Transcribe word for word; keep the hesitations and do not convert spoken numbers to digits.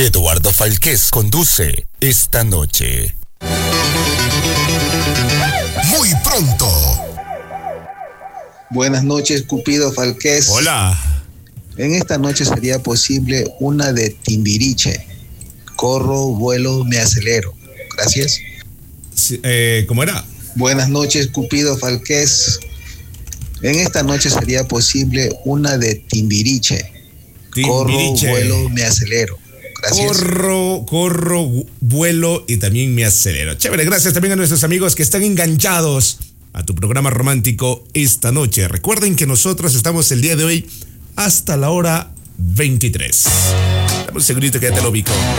Eduardo Falqués conduce Esta Noche. Muy pronto. Buenas noches, Cupido Falqués. Hola. En esta noche sería posible una de Timbiriche. Corro, vuelo, me acelero. Gracias. Sí, eh, ¿Cómo era? Buenas noches, Cupido Falqués. En esta noche sería posible una de Timbiriche. Timbiriche. Corro, vuelo, me acelero. Gracias. Corro, corro, vuelo y también me acelero. Chévere, gracias también a nuestros amigos que están enganchados a tu programa romántico Esta Noche. Recuerden que nosotros estamos el día de hoy hasta la hora veintitrés. Dame un segundito que ya te lo ubico.